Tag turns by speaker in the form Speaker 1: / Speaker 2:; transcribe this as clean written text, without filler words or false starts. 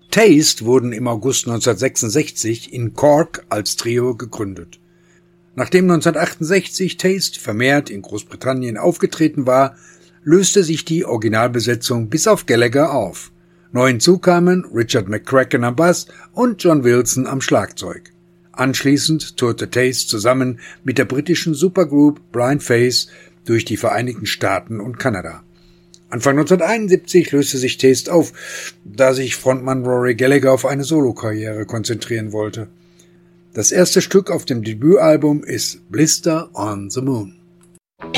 Speaker 1: Taste wurden im August 1966 in Cork als Trio gegründet. Nachdem 1968 Taste vermehrt in Großbritannien aufgetreten war, löste sich die Originalbesetzung bis auf Gallagher auf. Neu hinzu kamen Richard McCracken am Bass und John Wilson am Schlagzeug. Anschließend tourte Taste zusammen mit der britischen Supergroup Blind Faith durch die Vereinigten Staaten und Kanada. Anfang 1971 löste sich Taste auf, da sich Frontmann Rory Gallagher auf eine Solokarriere konzentrieren wollte. Das erste Stück auf dem Debütalbum ist Blister on the Moon.